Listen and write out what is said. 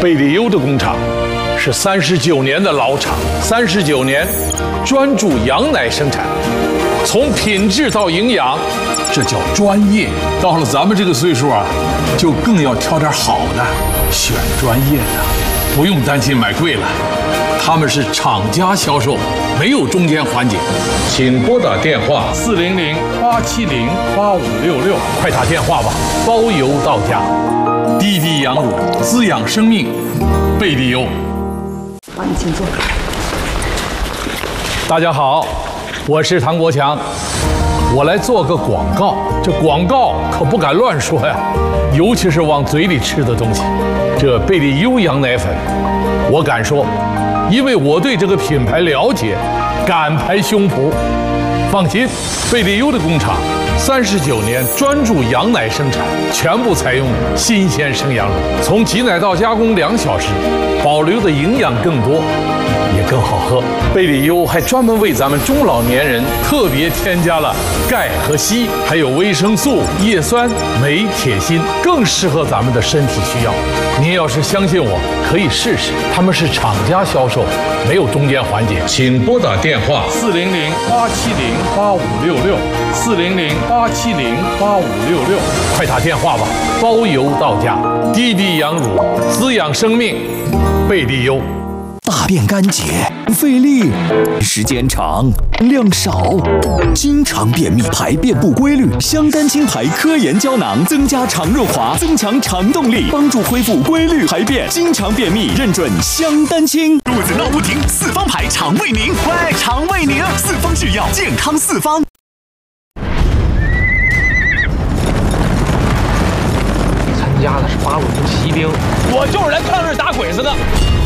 贝利优的工厂是39年的老厂，39年专注羊奶生产，从品质到营养，这叫专业。到了咱们这个岁数啊，就更要挑点好的，选专业的，不用担心买贵了。他们是厂家销售，没有中间环节。请拨打电话400-870-8566，快打电话吧，包邮到家。滴滴羊乳滋养生命，贝利优。 好，你请坐。 大家好，我是唐国强，我来做个广告。这广告可不敢乱说呀，尤其是往嘴里吃的东西。这贝利优羊奶粉，我敢说，因为我对这个品牌了解，敢拍胸脯。放心，贝利优的工厂39年专注羊奶生产，全部采用新鲜生羊乳，从挤奶到加工2小时，保留的营养更多，也更好喝。贝利优还专门为咱们中老年人特别添加了钙和硒，还有维生素、叶酸、镁、铁、锌，更适合咱们的身体需要。您要是相信我，可以试试。他们是厂家销售，没有中间环节。请拨打电话400-870-8566，400-870-8566，快打电话吧，包邮到家。滴滴羊乳滋养生命，贝利优。 大便干结、费力、时间长、量少，经常便秘、排便不规律，香丹清牌科研胶囊增加肠润滑，增强肠动力，帮助恢复规律排便。经常便秘认准香丹清。肚子闹不停，四方牌肠胃宁，快肠胃宁，四方制药，健康四方。 参加的是八路军骑兵，我就是来抗日打鬼子的。